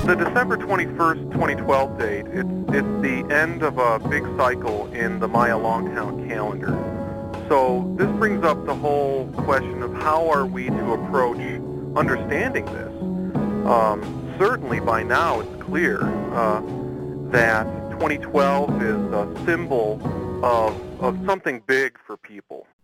The December 21st, 2012 date, it's the end of a big cycle in the Maya long count calendar. So this brings up the whole question of how are we to approach understanding this. Certainly by now it's clear that 2012 is a symbol of something big for people.